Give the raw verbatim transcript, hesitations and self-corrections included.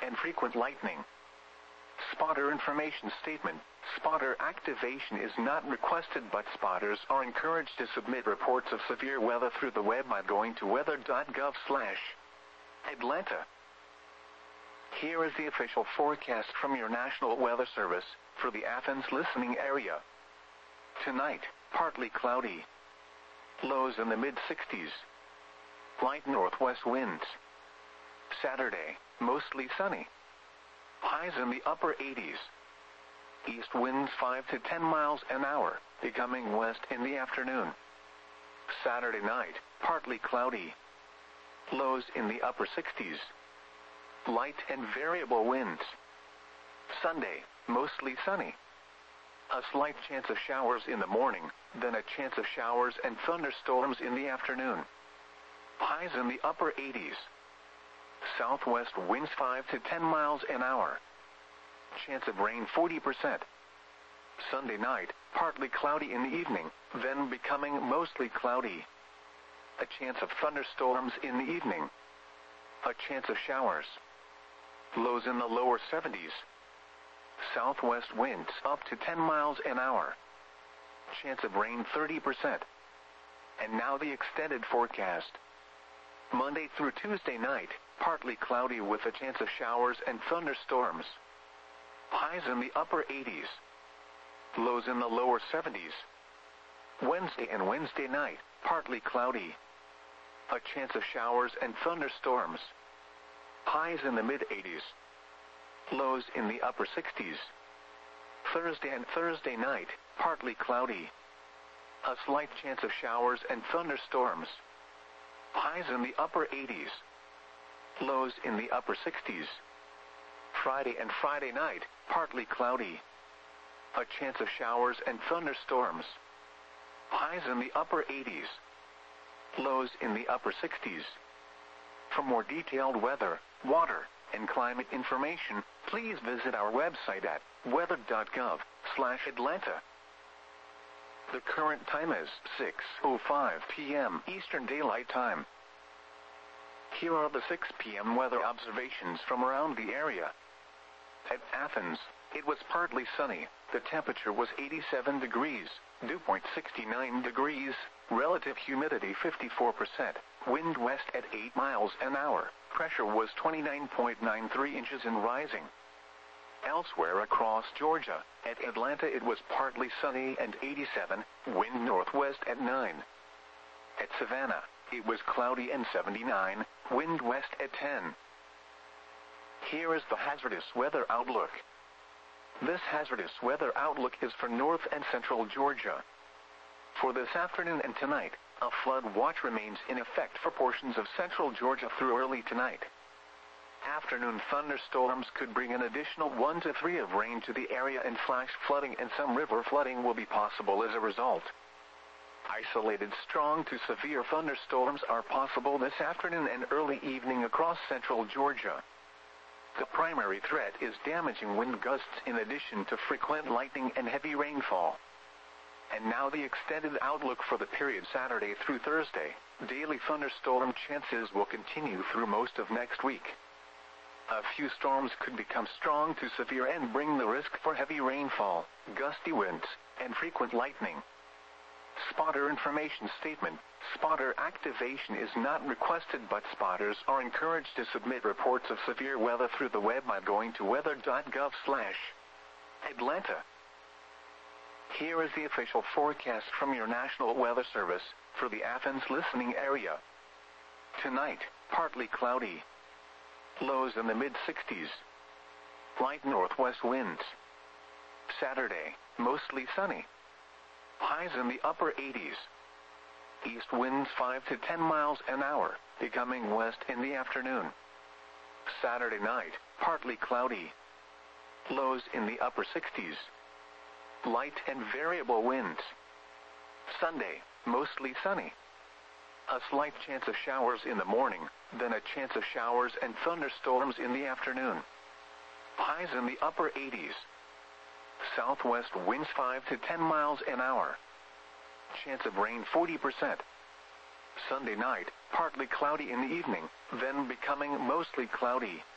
and frequent lightning. Spotter information statement. Spotter activation is not requested, but spotters are encouraged to submit reports of severe weather through the web by going to weather dot gov slash Atlanta. Here is the official forecast from your National Weather Service for the Athens listening area. Tonight, partly cloudy. Lows in the mid sixties. Light northwest winds. Saturday, mostly sunny. Highs in the upper eighties. East winds five to ten miles an hour, becoming west in the afternoon. Saturday night, partly cloudy. Lows in the upper sixties. Light and variable winds. Sunday, mostly sunny. A slight chance of showers in the morning, then a chance of showers and thunderstorms in the afternoon. Highs in the upper eighties. Southwest winds five to ten miles an hour. Chance of rain forty percent. Sunday night, partly cloudy in the evening, then becoming mostly cloudy. A chance of thunderstorms in the evening. A chance of showers. Lows in the lower seventies. Southwest winds up to ten miles an hour. Chance of rain thirty percent. And now the extended forecast. Monday through Tuesday night, partly cloudy with a chance of showers and thunderstorms. Highs in the upper eighties. Lows in the lower seventies. Wednesday and Wednesday night, partly cloudy. A chance of showers and thunderstorms. Highs in the mid eighties. Lows in the upper sixties. Thursday and Thursday night, partly cloudy. A slight chance of showers and thunderstorms. Highs in the upper eighties. Lows in the upper sixties. Friday and Friday night, partly cloudy. A chance of showers and thunderstorms. Highs in the upper eighties. Lows in the upper sixties. For more detailed weather, water, and climate information, please visit our website at weather dot gov slash Atlanta. The current time is six oh five p m Eastern Daylight Time. Here are the six p m weather observations from around the area. At Athens, it was partly sunny. The temperature was eighty-seven degrees, dew point sixty-nine degrees, relative humidity fifty-four percent, wind west at eight miles an hour, pressure was twenty-nine point nine three inches and rising. Elsewhere across Georgia, at Atlanta it was partly sunny and eighty-seven, wind northwest at nine. At Savannah, it was cloudy and seventy-nine, wind west at ten. Here is the hazardous weather outlook. This hazardous weather outlook is for north and central Georgia. For this afternoon and tonight, a flood watch remains in effect for portions of central Georgia through early tonight. Afternoon thunderstorms could bring an additional one to three of rain to the area, and flash flooding and some river flooding will be possible as a result. Isolated strong to severe thunderstorms are possible this afternoon and early evening across central Georgia. The primary threat is damaging wind gusts in addition to frequent lightning and heavy rainfall. And now the extended outlook for the period Saturday through Thursday. Daily thunderstorm chances will continue through most of next week. A few storms could become strong to severe and bring the risk for heavy rainfall, gusty winds, and frequent lightning. Spotter information statement. Spotter activation is not requested, but spotters are encouraged to submit reports of severe weather through the web by going to weather dot gov slash Atlanta. Here is the official forecast from your National Weather Service for the Athens listening area. Tonight, partly cloudy. Lows in the mid sixties. Light northwest winds. Saturday, mostly sunny. Highs in the upper eighties. East winds five to ten miles an hour, becoming west in the afternoon. Saturday night, partly cloudy. Lows in the upper sixties. Light and variable winds. Sunday, mostly sunny. A slight chance of showers in the morning, then a chance of showers and thunderstorms in the afternoon. Highs in the upper eighties. Southwest winds five to ten miles an hour. Chance of rain forty percent. Sunday night, partly cloudy in the evening, then becoming mostly cloudy.